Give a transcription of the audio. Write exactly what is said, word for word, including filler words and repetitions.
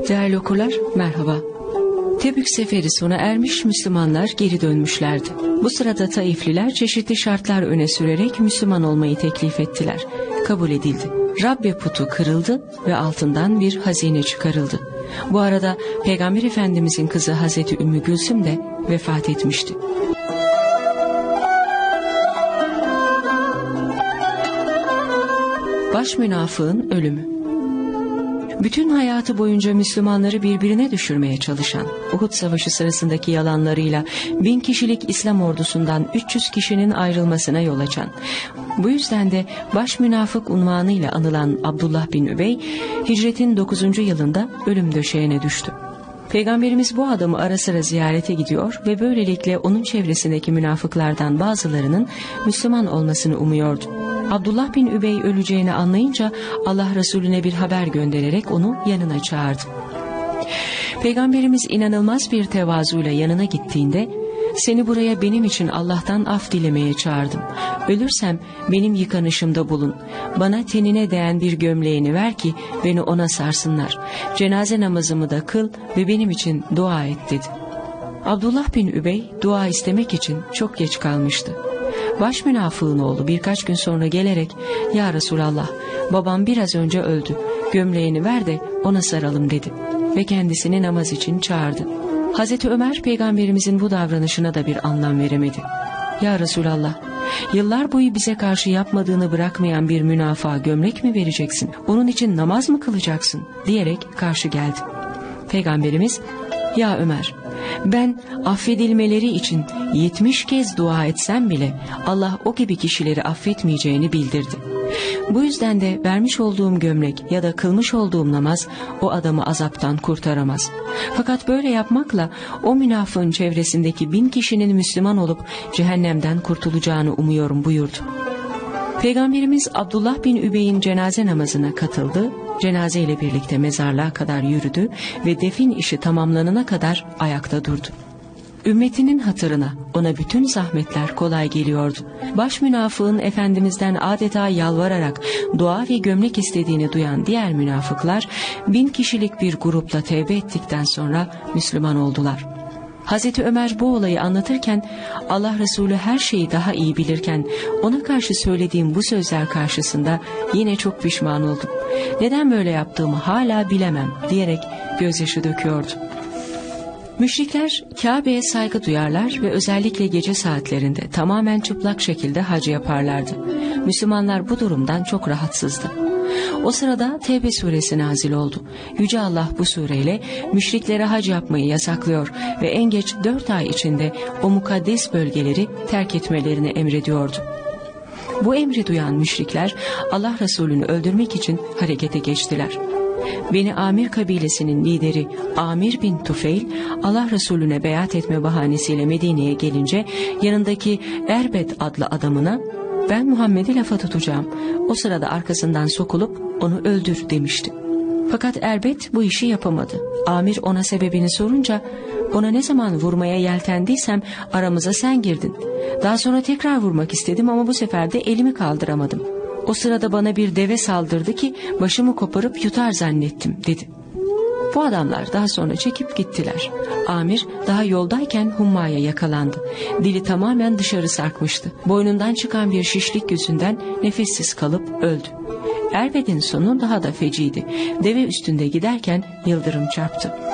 Değerli okurlar, merhaba. Tebük seferi sona ermiş, Müslümanlar geri dönmüşlerdi. Bu sırada Taifliler çeşitli şartlar öne sürerek Müslüman olmayı teklif ettiler. Kabul edildi. Rabbe putu kırıldı ve altından bir hazine çıkarıldı. Bu arada Peygamber Efendimizin kızı Hazreti Ümmü Gülsüm de vefat etmişti. Baş münafığın ölümü. Bütün hayatı boyunca Müslümanları birbirine düşürmeye çalışan, Uhud Savaşı sırasındaki yalanlarıyla bin kişilik İslam ordusundan üç yüz kişinin ayrılmasına yol açan, bu yüzden de baş münafık unvanıyla anılan Abdullah bin Übey, hicretin dokuzuncu yılında ölüm döşeğine düştü. Peygamberimiz bu adamı ara sıra ziyarete gidiyor ve böylelikle onun çevresindeki münafıklardan bazılarının Müslüman olmasını umuyordu. Abdullah bin Übey öleceğini anlayınca Allah Resulüne bir haber göndererek onu yanına çağırdı. Peygamberimiz inanılmaz bir tevazuyla yanına gittiğinde, "Seni buraya benim için Allah'tan af dilemeye çağırdım. Ölürsem benim yıkanışımda bulun. Bana tenine değen bir gömleğini ver ki beni ona sarsınlar. Cenaze namazımı da kıl ve benim için dua et," dedi. Abdullah bin Übey dua istemek için çok geç kalmıştı. Baş münafığın oğlu birkaç gün sonra gelerek, "Ya Resulallah, babam biraz önce öldü. Gömleğini ver de ona saralım," dedi ve kendisini namaz için çağırdı. Hazreti Ömer Peygamberimizin bu davranışına da bir anlam veremedi. "Ya Resulallah, yıllar boyu bize karşı yapmadığını bırakmayan bir münafığa gömlek mi vereceksin? Onun için namaz mı kılacaksın?" diyerek karşı geldi. Peygamberimiz, "Ya Ömer, ben affedilmeleri için yetmiş kez dua etsem bile Allah o gibi kişileri affetmeyeceğini bildirdi. Bu yüzden de vermiş olduğum gömlek ya da kılmış olduğum namaz o adamı azaptan kurtaramaz. Fakat böyle yapmakla o münafığın çevresindeki bin kişinin Müslüman olup cehennemden kurtulacağını umuyorum," buyurdu. Peygamberimiz Abdullah bin Übey'in cenaze namazına katıldı, cenaze ile birlikte mezarlığa kadar yürüdü ve defin işi tamamlanana kadar ayakta durdu. Ümmetinin hatırına ona bütün zahmetler kolay geliyordu. Baş münafığın Efendimiz'den adeta yalvararak dua ve gömlek istediğini duyan diğer münafıklar bin kişilik bir grupla tevbe ettikten sonra Müslüman oldular. Hazreti Ömer bu olayı anlatırken, Allah Resulü her şeyi daha iyi bilirken ona karşı söylediğim bu sözler karşısında yine çok pişman oldum. Neden böyle yaptığımı hala bilemem diyerek gözyaşı döküyordu. Müşrikler Kabe'ye saygı duyarlar ve özellikle gece saatlerinde tamamen çıplak şekilde hac yaparlardı. Müslümanlar bu durumdan çok rahatsızdı. O sırada Tevbe suresi nazil oldu. Yüce Allah bu sureyle müşriklere hac yapmayı yasaklıyor ve en geç dört ay içinde o mukaddes bölgeleri terk etmelerini emrediyordu. Bu emri duyan müşrikler Allah Resulü'nü öldürmek için harekete geçtiler. Beni Amir kabilesinin lideri Amir bin Tufeyl, Allah Resulüne beyat etme bahanesiyle Medine'ye gelince yanındaki Erbet adlı adamına, "Ben Muhammed'i lafa tutacağım. O sırada arkasından sokulup onu öldür," demişti. Fakat Erbet bu işi yapamadı. Amir ona sebebini sorunca, "Ona ne zaman vurmaya yeltendiysem aramıza sen girdin. Daha sonra tekrar vurmak istedim ama bu sefer de elimi kaldıramadım. O sırada bana bir deve saldırdı ki başımı koparıp yutar zannettim," dedi. Bu adamlar daha sonra çekip gittiler. Amir daha yoldayken hummaya yakalandı. Dili tamamen dışarı sarkmıştı. Boynundan çıkan bir şişlik yüzünden nefessiz kalıp öldü. Erbed'in sonu daha da feciydi. Deve üstünde giderken yıldırım çarptı.